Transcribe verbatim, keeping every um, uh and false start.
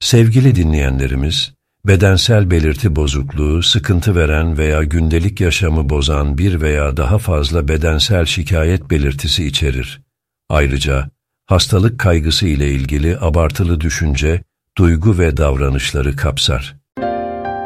Sevgili dinleyenlerimiz, bedensel belirti bozukluğu, sıkıntı veren veya gündelik yaşamı bozan bir veya daha fazla bedensel şikayet belirtisi içerir. Ayrıca, hastalık kaygısı ile ilgili abartılı düşünce, duygu ve davranışları kapsar.